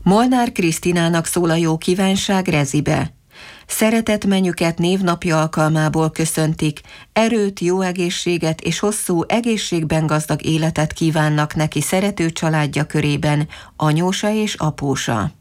Molnár Krisztinának szól a jó kívánság Rezibe. Szeretett menyüket névnapja alkalmából köszöntik, erőt, jó egészséget és hosszú, egészségben gazdag életet kívánnak neki szerető családja körében anyósa és apósa.